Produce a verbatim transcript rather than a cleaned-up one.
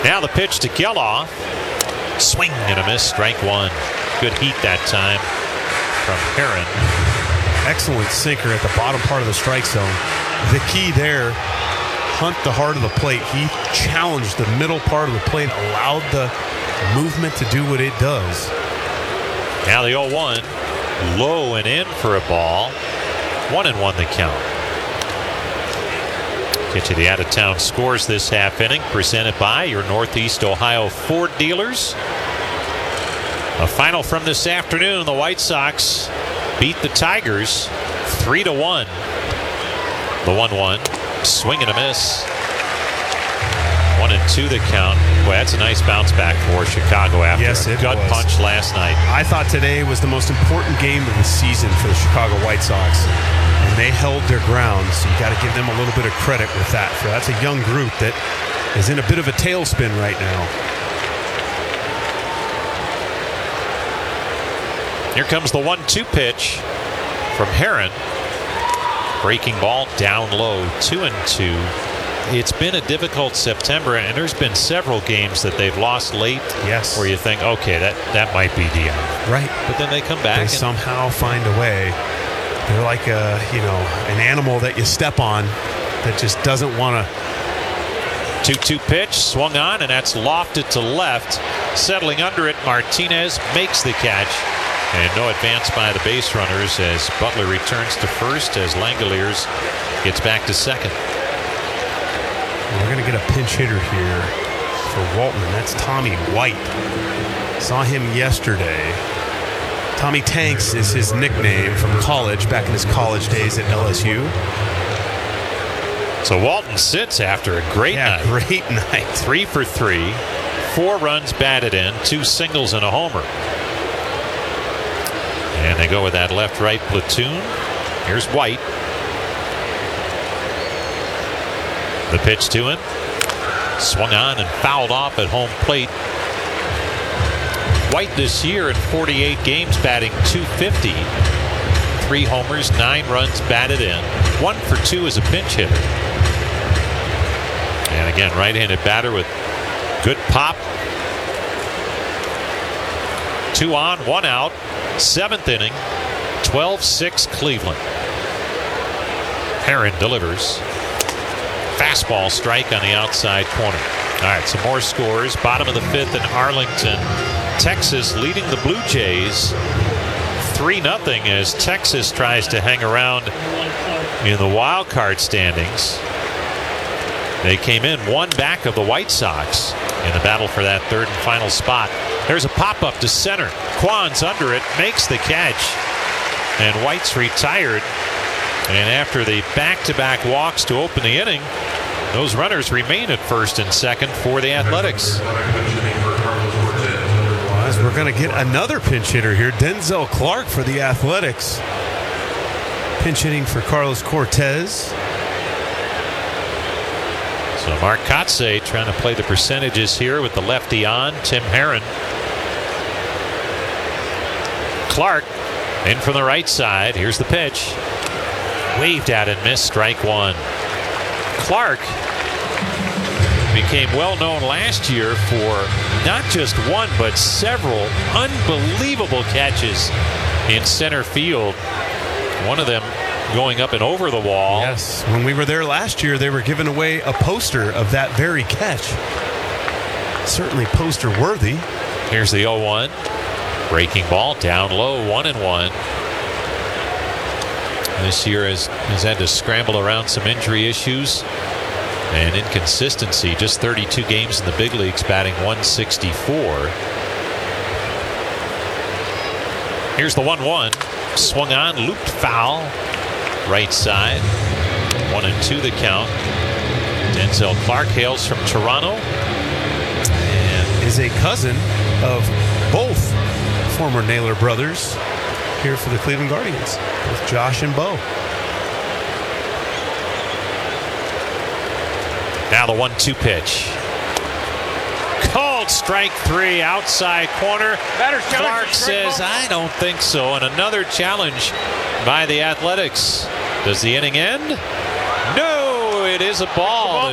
Now the pitch to Geloff. Swing and a miss, strike one. Good heat that time from Herron. Excellent sinker at the bottom part of the strike zone. The key there, hunt the heart of the plate. He challenged the middle part of the plate, allowed the movement to do what it does. Now the oh one, low and in for a ball. One and one the count. Get you the out-of-town scores this half inning, presented by your Northeast Ohio Ford dealers. A final from this afternoon: the White Sox beat the Tigers three to one. The one one, swing and a miss. One and two the count. Boy, that's a nice bounce back for Chicago after yes, a it gut was. punch last night. I thought today was the most important game of the season for the Chicago White Sox. And they held their ground, so you got to give them a little bit of credit with that. For that's a young group that is in a bit of a tailspin right now. Here comes the one two pitch from Herron. Breaking ball down low, two and two. It's been a difficult September, and there's been several games that they've lost late. Yes. Where you think, okay, that, that might be Dion. Right. But then they come back. They and somehow find a way. They're like a, you know, an animal that you step on that just doesn't want to. two two pitch, swung on, and that's lofted to left. Settling under it, Martinez makes the catch. And no advance by the base runners as Butler returns to first as Langoliers gets back to second. We're going to get a pinch hitter here for Waltman. That's Tommy White. Saw him yesterday. Tommy Tanks is his nickname from college, back in his college days at L S U. So Walton sits after a great yeah, night. great night. Three for three. Four runs batted in. Two singles and a homer. And they go with that left-right platoon. Here's White. The pitch to him. Swung on and fouled off at home plate. White this year in forty-eight games batting two fifty. Three homers, nine runs batted in. One for two as a pinch hitter. And again, right-handed batter with good pop. Two on, one out. Seventh inning. twelve six Cleveland. Herron delivers. Fastball strike on the outside corner. All right, some more scores. Bottom of the fifth in Arlington. Texas leading the Blue Jays three nothing as Texas tries to hang around in the wild card standings. They came in one back of the White Sox in the battle for that third and final spot. There's a pop-up to center. Quan's under it, makes the catch. And White's retired. And after the back-to-back walks to open the inning, those runners remain at first and second for the Athletics. Well, as we're going to get another pinch hitter here, Denzel Clark for the Athletics. Pinch hitting for Carlos Cortez. So Mark Kotze trying to play the percentages here with the lefty on. Tim Herron. Clark in from the right side. Here's the pitch. Waved at and missed, strike one. Clark became well known last year for not just one but several unbelievable catches in center field. One of them going up and over the wall. Yes, when we were there last year, they were giving away a poster of that very catch. Certainly poster worthy. Here's the oh one. Breaking ball down low, one and one. This year has, has had to scramble around some injury issues and inconsistency. Just thirty-two games in the big leagues, batting one sixty-four. Here's the one one. Swung on, looped foul. Right side. One and two the count. Denzel Clark hails from Toronto. And is a cousin of both former Naylor brothers here for the Cleveland Guardians with Josh and Bo. Now the one two pitch. Called strike three, outside corner. Clark says, I don't think so. And another challenge by the Athletics. Does the inning end? No, it is a ball.